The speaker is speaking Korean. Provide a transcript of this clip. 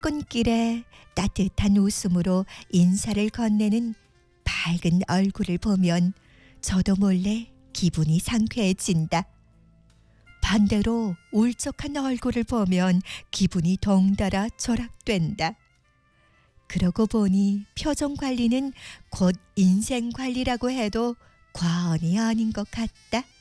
출근길에 따뜻한 웃음으로 인사를 건네는 밝은 얼굴을 보면 저도 몰래 기분이 상쾌해진다. 반대로 울적한 얼굴을 보면 기분이 덩달아 조락된다. 그러고 보니 표정 관리는 곧 인생 관리라고 해도 과언이 아닌 것 같다.